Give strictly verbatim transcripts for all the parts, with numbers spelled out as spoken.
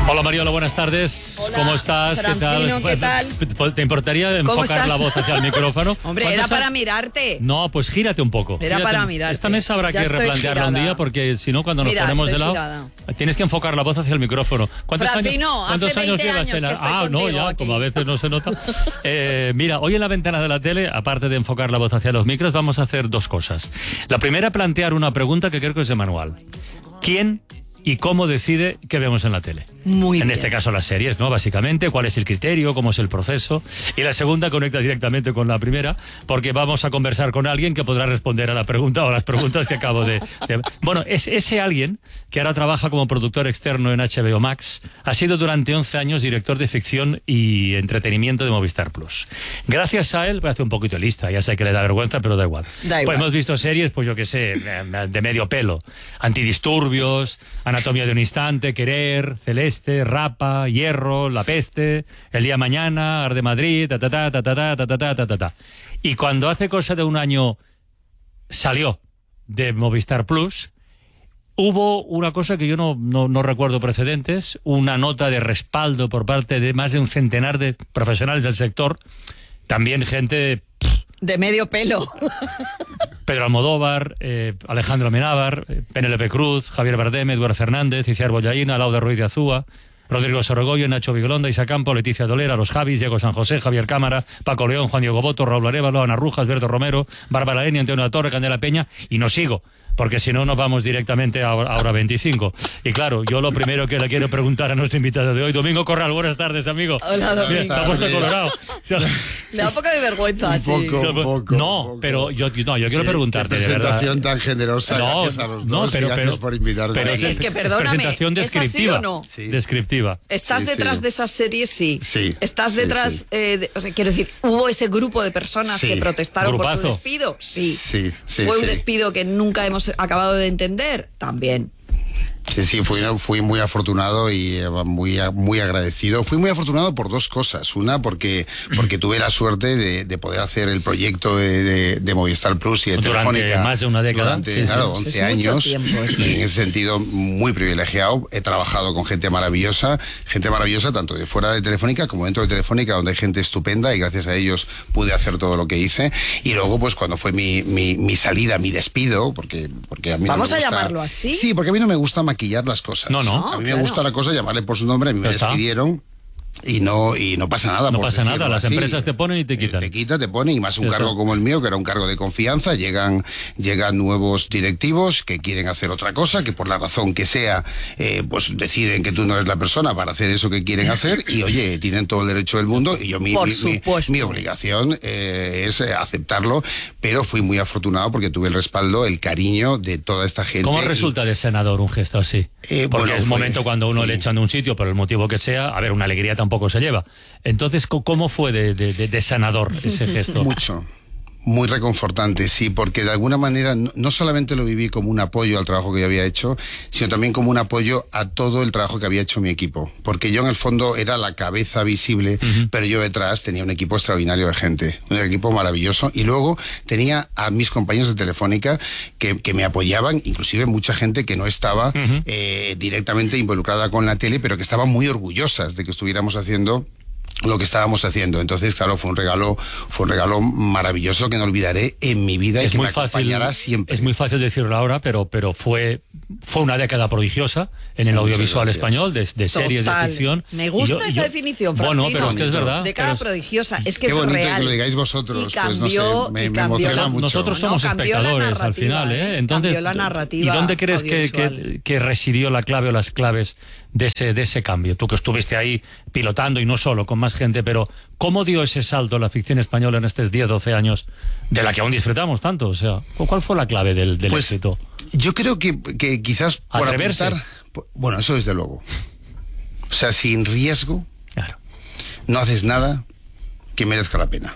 Hola Mariola, buenas tardes. Hola, ¿Cómo estás? Francino, ¿qué tal? ¿Qué tal? ¿Te importaría enfocar la voz hacia el micrófono? Hombre, era para mirarte. No, pues gírate un poco. Era gírate. para mirarte. Esta mesa habrá ya que replantearla un día porque si no, cuando nos Mira, ponemos de lado, girada. Tienes que enfocar la voz hacia el micrófono. ¿Cuántos Francino, años, ¿cuántos hace años veinte llevas años en la... que estoy Ah, no, ya, aquí. como a veces no se nota. Eh, mira, hoy en la ventana de la tele, aparte de enfocar la voz hacia los micros, vamos a hacer dos cosas. La primera, plantear una pregunta que creo que es de manual. ¿Quién y cómo decide qué vemos en la tele? Muy en bien. este caso las series, ¿no? Básicamente, cuál es el criterio, cómo es el proceso. Y la segunda conecta directamente con la primera, porque vamos a conversar con alguien que podrá responder a la pregunta o a las preguntas que acabo de... de... Bueno, es ese alguien que ahora trabaja como productor externo en H B O Max, ha sido durante once años director de ficción y entretenimiento de Movistar Plus. Gracias a él, voy a hacer un poquito de lista, ya sé que le da vergüenza, pero da igual. Da igual. Pues hemos visto series, pues yo qué sé, de medio pelo. Antidisturbios, Anatomía de un instante, Querer, Celeste, Rapa, Hierro, La Peste, El día mañana, Arde Madrid, ta ta ta ta ta ta ta ta ta ta ta. Y cuando hace cosa de un año salió de Movistar Plus, hubo una cosa que yo no, no, no recuerdo precedentes, una nota de respaldo por parte de más de un centenar de profesionales del sector, también gente... De medio pelo. Pedro Almodóvar, eh, Alejandro Amenábar, eh, Penélope Cruz, Javier Bardem, Eduardo Fernández, Iciar Bollaína, Lauda Ruiz de Azúa, Rodrigo Sorogoyo, Nacho Vigolonda, Isa Campo, Leticia Dolera, Los Javis, Diego San José, Javier Cámara, Paco León, Juan Diego Boto, Raúl Arévalo, Ana Rujas, Alberto Romero, Bárbara Leni, Antonio La Torre, Candela Peña, y no sigo, porque si no nos vamos directamente a, a hora veinticinco. Y claro, yo lo primero que le quiero preguntar a nuestro invitado de hoy, Domingo Corral, buenas tardes, amigo. Hola, Domingo. Mira, se ha puesto colorado. Me da un poco de vergüenza, Un sí. poco. Se ha pu- poco, no, poco. pero yo, no, yo quiero Qué- preguntarte, qué de verdad. presentación tan generosa, No, gracias a los no, dos, pero- y gracias pero- por invitarme. pero es que, es perdóname, presentación ¿es así descriptiva. o no? Sí. Descriptiva. ¿Estás Sí, detrás sí. de esas series? Sí. Sí, ¿Estás sí, detrás, sí. eh, de- o sea, quiero decir, hubo ese grupo de personas Sí. que protestaron por Grupazo. tu despido? Sí. Sí, sí, ¿Fue un sí. despido que nunca hemos acabado de entender? También. Sí, sí, fui, fui muy afortunado y eh, muy, muy agradecido. Fui muy afortunado por dos cosas. Una, porque, porque tuve la suerte de, de poder hacer el proyecto de, de, de Movistar Plus y de Durante Telefónica. más de una década. Durante, Sí, sí. claro, Es once mucho años. tiempo, y sí. en ese sentido, muy privilegiado. He trabajado con gente maravillosa, gente maravillosa tanto de fuera de Telefónica como dentro de Telefónica, donde hay gente estupenda y gracias a ellos pude hacer todo lo que hice. Y luego, pues cuando fue mi, mi, mi salida, mi despido, porque, porque a mí no ¿Vamos me a gusta- llamarlo así? Sí, porque a mí no me gusta maquillar las cosas. No, no. A mí claro. me gusta la cosa llamarle por su nombre, a mí me Ya está. despidieron. Y no, y no pasa nada. No por pasa decirlo nada, las así. empresas te ponen y te quitan. Te quita, te pone, y más un Ya cargo está. como el mío, que era un cargo de confianza, llegan, llegan nuevos directivos que quieren hacer otra cosa, que por la razón que sea, eh, pues deciden que tú no eres la persona para hacer eso que quieren hacer, y oye, tienen todo el derecho del mundo, y yo mi, Por mi, mi- supuesto. mi obligación eh, es eh, aceptarlo, pero fui muy afortunado porque tuve el respaldo, el cariño de toda esta gente. ¿Cómo y- resulta de senador un gesto así? Eh, Porque bueno, es un fue- momento cuando uno sí. le echan de un sitio por el motivo que sea, a ver, una alegría tampoco se lleva. Entonces, ¿cómo fue de, de, de- de sanador ese gesto? Mucho. Muy reconfortante, sí, porque de alguna manera no, no solamente lo viví como un apoyo al trabajo que yo había hecho, sino también como un apoyo a todo el trabajo que había hecho mi equipo. Porque yo en el fondo era la cabeza visible, uh-huh. pero yo detrás tenía un equipo extraordinario de gente, un equipo maravilloso, y luego tenía a mis compañeros de Telefónica que, que me apoyaban, inclusive mucha gente que no estaba uh-huh. eh, directamente involucrada con la tele, pero que estaban muy orgullosas de que estuviéramos haciendo lo que estábamos haciendo. Entonces, claro, fue un regalo, fue un regalo maravilloso que no olvidaré en mi vida y Es que muy me fácil, acompañará siempre. es muy fácil decirlo ahora, pero, pero fue, fue una década prodigiosa en el Muchas audiovisual gracias. español, de, de series, Total. de ficción. Me gusta Y yo- esa yo- definición, Francino. Bueno, pero es que es verdad. Década pero es- prodigiosa. Es que Qué es bonito real. que lo digáis vosotros, Y pues, no cambió, sé, me- y me cambió emociona la- mucho. Nosotros No, somos cambió la espectadores al narrativa, final, ¿eh? Entonces, cambió la narrativa ¿y dónde crees que, audiovisual. que, que residió la clave o las claves de ese, de ese cambio? Tú que estuviste ahí pilotando y no solo, con más gente, pero ¿cómo dio ese salto la ficción española en estos diez, doce años de la que aún disfrutamos tanto? O sea, ¿cuál fue la clave del, del Pues, éxito? Yo creo que, que quizás por Atreverse. apuntar... por- Bueno, eso desde luego. O sea, sin riesgo Claro. no haces nada que merezca la pena.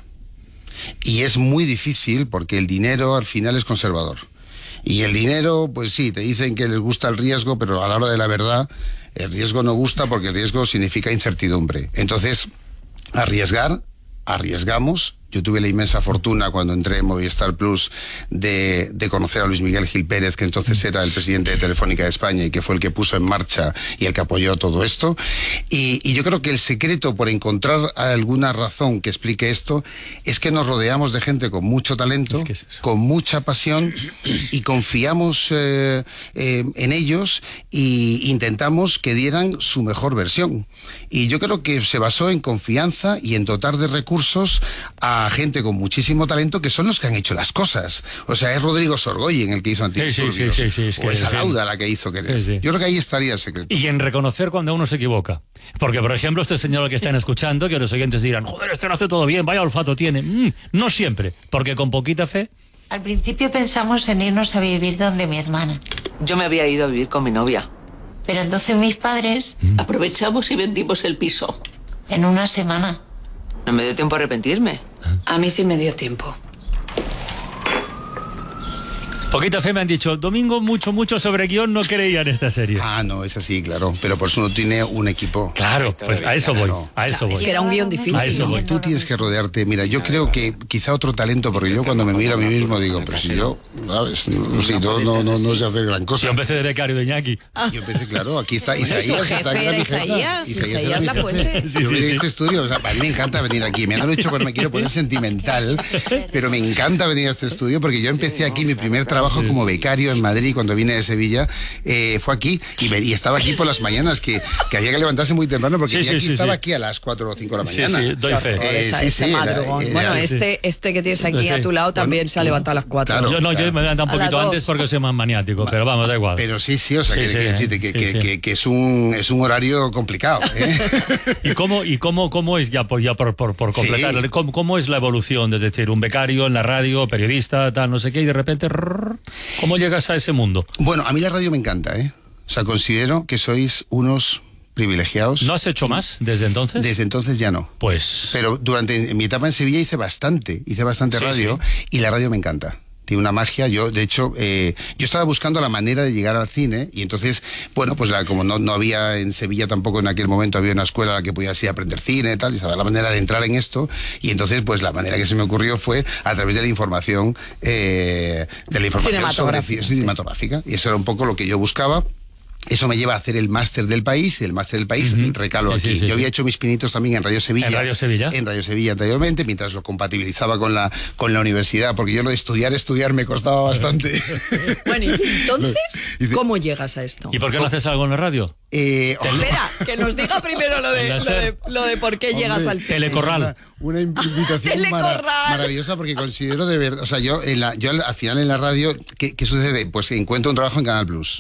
Y es muy difícil porque el dinero al final es conservador. Y el dinero, pues sí, te dicen que les gusta el riesgo, pero a la hora de la verdad, el riesgo no gusta porque el riesgo significa incertidumbre. Entonces, arriesgar, arriesgamos Yo tuve la inmensa fortuna cuando entré en Movistar Plus de, de conocer a Luis Miguel Gil Pérez, que entonces era el presidente de Telefónica de España y que fue el que puso en marcha y el que apoyó todo esto. Y, y yo creo que el secreto, por encontrar alguna razón que explique esto, es que nos rodeamos de gente con mucho talento, es que es con mucha pasión, y confiamos eh, eh, en ellos e intentamos que dieran su mejor versión. Y yo creo que se basó en confianza y en dotar de recursos a a gente con muchísimo talento, que son los que han hecho las cosas. O sea, es Rodrigo Sorgoyen el que hizo Antidisturbios, sí, sí, sí, sí, es que o es es Alauda la que hizo Querer. Sí, sí. Yo creo que ahí estaría el secreto. Y en reconocer cuando uno se equivoca. Porque, por ejemplo, este señor al que están escuchando, que los oyentes dirán, joder, este lo hace todo bien, vaya olfato tiene. Mm, no siempre, porque con poquita fe... Al principio pensamos en irnos a vivir donde mi hermana. Yo me había ido a vivir con mi novia. Pero entonces mis padres... Aprovechamos y vendimos el piso. En una semana. No me dio tiempo a arrepentirme. A mí sí me dio tiempo. Poquita fe me han dicho, Domingo mucho, mucho sobre guión no creía en esta serie. Ah, no, es así, claro. Pero por eso no tiene un equipo. Claro, pues a eso voy, a eso Claro, voy. es que era un guión difícil. A eso voy. Tú tienes que rodearte. Mira, yo creo que quizá otro talento, porque yo cuando me miro a mí mismo digo, pero si yo, ¿sabes? No, si no, no, no, no sé hacer gran cosa. Yo empecé de becario de Iñaki. Yo empecé, claro, aquí está Bueno, Isaías. su está jefe aquí era mi jefa. Isaías, Isaías era mi La jefe. Fuente. Sí, Yo sí, vi sí. este estudio, o sea, a mí me encanta venir aquí. Me han dicho porque me quiero poner sentimental, pero me encanta venir a este estudio porque yo empecé aquí mi primer trabajo como becario en Madrid cuando vine de Sevilla. Eh, fue aquí y, me, y estaba aquí por las mañanas, que, que había que levantarse muy temprano porque Sí, sí, aquí sí, estaba sí. aquí a las cuatro o cinco de la Sí, mañana. sí, doy fe. Eh, Esa- sí, ese sí, era- madrugón. era- bueno, sí. este, este que tienes aquí Sí. a tu lado también Bueno, se ha levantado a las cuatro. claro. Yo no, yo me levanto un A las poquito dos. antes porque soy más maniático, pero vamos, da igual. Pero sí, sí, o sea, Sí, que, sí, que eh, decirte que, sí, que, sí. que- que es un es un horario complicado. ¿eh? ¿Y cómo, y cómo, cómo es, ya por, ya por, por, por completar, Sí. ¿cómo, cómo es la evolución? Es decir, un becario en la radio, periodista, tal, no sé qué, y de repente, rrr, ¿cómo llegas a ese mundo? Bueno, a mí la radio me encanta, ¿eh? O sea, considero que sois unos privilegiados. ¿No has hecho más desde entonces? Desde entonces ya no. Pues... Pero durante en mi etapa en Sevilla hice bastante, hice bastante Sí, radio y la radio me encanta. Tiene una magia. Yo, de hecho, eh, yo estaba buscando la manera de llegar al cine y entonces, bueno, pues la, como no, no había en Sevilla tampoco en aquel momento había una escuela a la que podías ir a aprender cine y tal, y saber la manera de entrar en esto, y entonces, pues la manera que se me ocurrió fue a través de la información, eh, de la información sobre Cinematográfica. cine cinematográfica, y eso era un poco lo que yo buscaba. Eso me lleva a hacer el máster del país, y el máster del país Ujú. recalo Sí, aquí. sí, sí, yo sí. había hecho mis pinitos también en Radio Sevilla. ¿En Radio Sevilla? En Radio Sevilla anteriormente, mientras lo compatibilizaba con la, con la universidad, porque yo lo de estudiar, estudiar me costaba bastante. Bueno, y entonces, Dice- ¿cómo llegas a esto? ¿Y por qué no haces algo en la radio? Eh, Espera, que nos diga primero lo de, La lo de, lo de por qué llegas al Telecorral. Una, una invitación Telecorral. mara- maravillosa, porque considero de verdad, o sea, yo, en la, yo al, al final en la radio, ¿qué, qué sucede? Pues encuentro un trabajo en Canal Plus.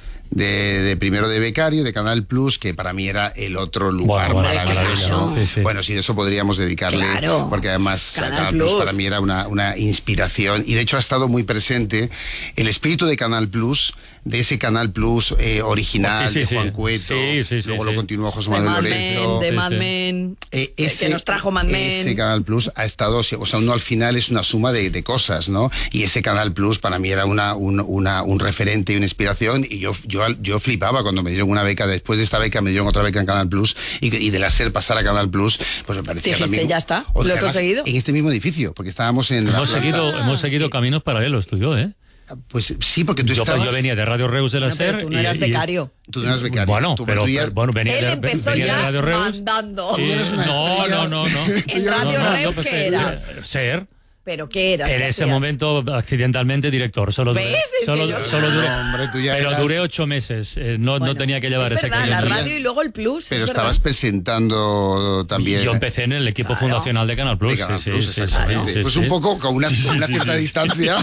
De, de primero de becario, de Canal Plus, que para mí era el otro lugar Bueno, bueno, maravilloso. claro. Sí, sí. Bueno, sí, de eso podríamos dedicarle, Claro. porque además o sea, Canal Canal Plus. Plus para mí era una, una inspiración, y de hecho ha estado muy presente el espíritu de Canal Plus, de ese Canal Plus eh, original, Sí, sí, de sí. Juan Cueto, Sí, sí, sí, luego sí. lo continuó José de Manuel Mad Lorenzo. Men, de Sí, Mad sí. Men, Eh, que- ese- que nos trajo Mad Men. Ese Canal Plus ha estado, o sea, uno al final es una suma de, de cosas, ¿no? Y ese Canal Plus para mí era una, un, una, un referente y una inspiración, y yo, yo, yo flipaba cuando me dieron una beca. Después de esta beca me dieron otra beca en Canal Plus, y, y de la SER pasar a Canal Plus, pues me parecía Dijiste, también... ya está, O- lo he además, conseguido. En este mismo edificio, porque estábamos en... la Hemos planta- seguido, hemos seguido caminos paralelos tú y yo, ¿eh? Pues sí, porque tú Yo, estabas... yo venía de Radio Reus de la Bueno, pero SER. tú no y- eras y- becario. Tú no eras becario. Bueno, Tú- pero, tú ya- pero, bueno, venía, Él de, empezó venía de ya Radio Reus. mandando. Sí, eres una no, estrella. no, no, no. En Radio No, no, Reus, yo ¿qué pensé- eras? SER. ¿Pero qué eras? En ¿Qué ese hacías? momento, accidentalmente, director. Solo duré, ¿Ves? Es solo, que yo- solo duré, No, hombre, tú ya pero eras- duré ocho meses. Eh, no, Bueno, no tenía que llevar es ese verdad, la cañón. radio y luego el Plus. Pero es estabas verdad. presentando también... Yo empecé en el equipo Claro. fundacional de Canal Plus. de Canal sí, Plus, sí, sí, exactamente. sí, sí, Pues sí. un poco con una, con una cierta distancia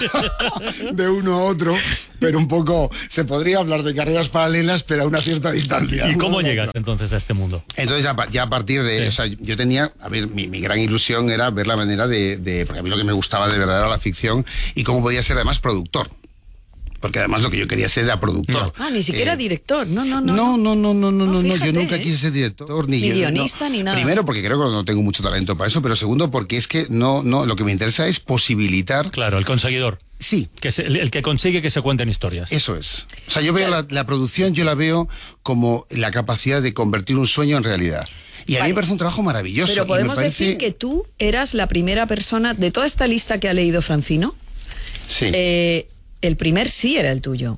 de uno a otro, pero un poco se podría hablar de carreras paralelas, pero a una cierta distancia. ¿Y cómo Uno a llegas otro. entonces a este mundo? Entonces ya, pa- ya a partir de, Sí. o sea, yo tenía, a ver, mi, mi gran ilusión era ver la manera de, de, porque a mí lo que me gustaba de verdad era la ficción, y cómo podía ser además productor. porque además lo que yo quería ser era productor. Ah, ni siquiera Eh, director, no, no, no. No, no, no, no, no, no, no, yo fíjate, nunca ¿eh? quise ser director ni, Ni yo- guionista, no. ni nada. Primero porque creo que no tengo mucho talento para eso, pero segundo porque es que no, no, lo que me interesa es posibilitar. Claro, el conseguidor. Sí. Que es el, el que consigue que se cuenten historias. Eso es. O sea, yo veo la, la producción, yo la veo como la capacidad de convertir un sueño en realidad. Y a Vale. mí me parece un trabajo maravilloso. Pero y me podemos parece- decir que tú eras la primera persona de toda esta lista que ha leído Francino. Sí. eh, el primer sí era el tuyo.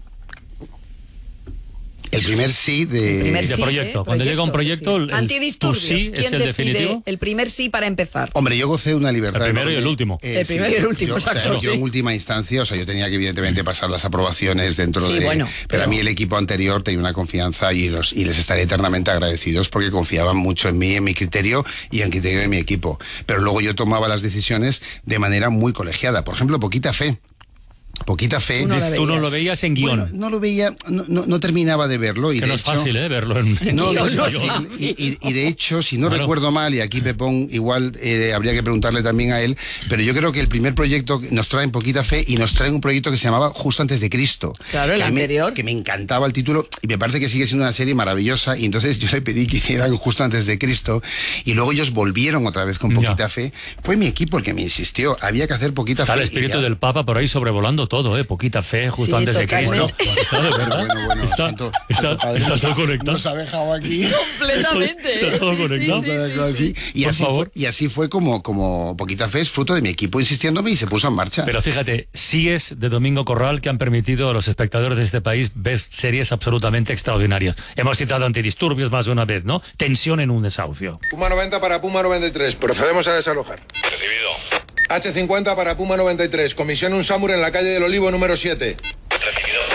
El primer sí de... El primer de sí, proyecto. ¿eh? Cuando llega un proyecto, el- el- Antidisturbios. tu sí es ¿Quién el decide definitivo? el primer sí para empezar? Hombre, yo gocé de una libertad. El primero y enorme. el último. El primero y el último, yo, o sea, exacto, yo sí. en última instancia, o sea, yo tenía que evidentemente pasar las aprobaciones dentro Sí, de... bueno, pero, pero- a mí el equipo anterior tenía una confianza y, los, y les estaré eternamente agradecidos porque confiaban mucho en mí, en mi criterio y en el criterio de mi equipo. Pero luego yo tomaba las decisiones de manera muy colegiada. Por ejemplo, Poquita Fe. Poquita Fe. Tú no la Tú no veías. lo veías en guión. Bueno, no lo veía, no, no, no terminaba de verlo. Y que de no es hecho- fácil, ¿eh? Verlo en, en No, no, guión. no, sí, y, y- y de hecho, si no Claro. recuerdo mal, y aquí Pepón igual eh, habría que preguntarle también a él, pero yo creo que el primer proyecto nos traen Poquita Fe y nos traen un proyecto que se llamaba Justo antes de Cristo. Claro, el que a mí me- anterior. que me encantaba el título y me parece que sigue siendo una serie maravillosa y entonces yo le pedí que hicieran Justo antes de Cristo y luego ellos volvieron otra vez con Ya. Poquita Fe. Fue mi equipo el que me insistió, había que hacer Poquita Está Fe. el y espíritu ya. del Papa por ahí sobrevolando todo, ¿eh? Poquita fe, justo Sí, antes de Cristo. totalmente. Está de verdad. Bueno, bueno, está, santo- está, santo padre, está todo nos ha- conectado. Nos ha dejado aquí. Completamente. Está todo Sí, sí, conectado. sí, sí, sí. Y, Por así favor. fue, y así fue como, como Poquita Fe es fruto de mi equipo insistiéndome y se puso en marcha. Pero fíjate, síes de Domingo Corral que han permitido a los espectadores de este país ver series absolutamente extraordinarias. Hemos citado Antidisturbios más de una vez, ¿no? Tensión en un desahucio. Puma noventa para Puma noventa y tres. Procedemos a desalojar. Recibido. H cincuenta para Puma noventa y tres. Comisión Un Samur en la calle del Olivo número siete. Recibido.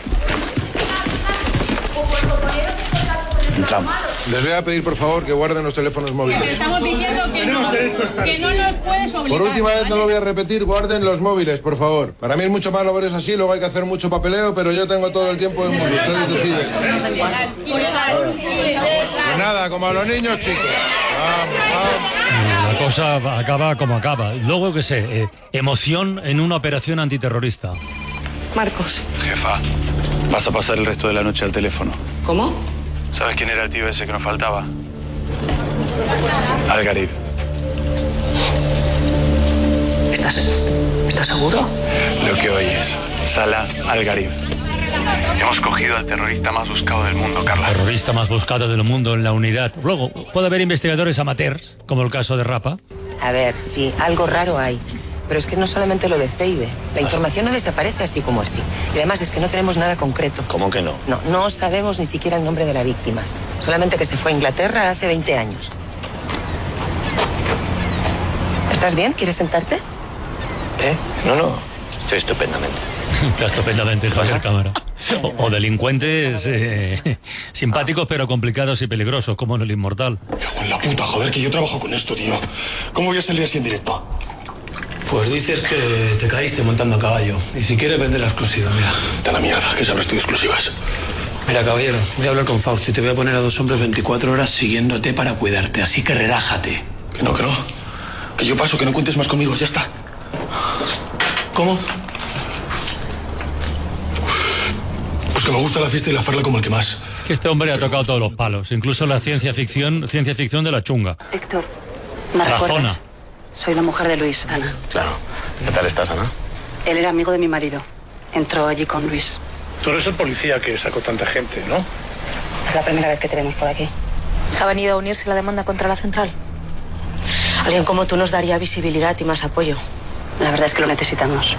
Les voy a pedir, por favor, que guarden los teléfonos móviles. Estamos diciendo que no, que no nos puedes obligar. Por última vez, no ¿vale? lo voy a repetir, guarden los móviles, por favor. Para mí es mucho más labores así, luego hay que hacer mucho papeleo, pero yo tengo todo el tiempo del mundo. Ustedes deciden. Pues nada, como a los niños, chicos. Vamos, vamos. La cosa acaba como acaba. Luego, qué sé, eh, emoción en una operación antiterrorista. Marcos, Jefa, vas a pasar el resto de la noche al teléfono. ¿cómo? ¿Sabes quién era el tío ese que nos faltaba? Algarib. ¿Estás, ¿estás seguro? Lo que oyes. Salah Algarib. Hemos cogido al terrorista más buscado del mundo, Carla. Terrorista más buscado del mundo en la unidad. Luego, puede haber investigadores amateurs, como el caso de Rapa. A ver, sí, algo raro hay. Pero es que no solamente lo de Zeide. La información no desaparece así como así. Y además es que no tenemos nada concreto. ¿Cómo que no? No, no sabemos ni siquiera el nombre de la víctima. Solamente que se fue a Inglaterra hace veinte años. ¿Estás bien? ¿Quieres sentarte? ¿Eh? No, no. Estoy estupendamente. Está estupendamente, Javier Cámara. O, o delincuentes eh, simpáticos pero complicados y peligrosos, como en El Inmortal. Cago en la puta, joder, que yo trabajo con esto, tío. ¿Cómo voy a salir así en directo? Pues dices que te caíste montando a caballo. Y si quieres vender la exclusiva, mira. Está la mierda, que sabrás tú de exclusivas. Mira, caballero, voy a hablar con Fausto y te voy a poner a dos hombres veinticuatro horas siguiéndote para cuidarte. Así que relájate. Que no, que no. Que yo paso, que no cuentes más conmigo, ya está. ¿Cómo? Pues que me gusta la fiesta y la farla como el que más. Que este hombre ha tocado todos los palos, incluso la ciencia ficción, ciencia ficción de la chunga. Héctor, ¿me La recuerdas? zona. Soy la mujer de Luis, Ana. Claro. ¿Qué tal estás, Ana? Él era amigo de mi marido. Entró allí con Luis. Tú eres el policía que sacó tanta gente, ¿no? Es la primera vez que te vemos por aquí. ¿Ha venido a unirse la demanda contra la central? Alguien como tú nos daría visibilidad y más apoyo. La verdad es que lo necesitamos.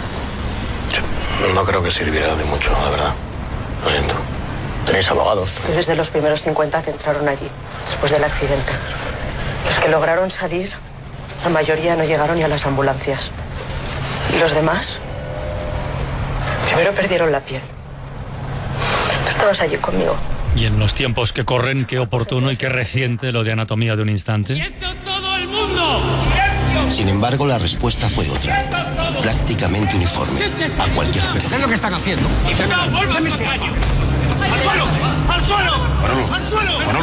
No creo que sirviera de mucho, la verdad. Lo siento. ¿Tenéis abogados? Tú eres de los primeros cincuenta que entraron allí, después del accidente. Los que lograron salir, la mayoría no llegaron ni a las ambulancias. ¿Y los demás? Primero perdieron la piel. Tú estabas allí conmigo. Y en los tiempos que corren, qué oportuno y qué reciente lo de Anatomía de un Instante. Sin embargo, la respuesta fue otra. Prácticamente uniforme. A cualquier precio. ¿Qué es lo que están haciendo? ¡Al suelo! ¡Al suelo! ¡Al suelo!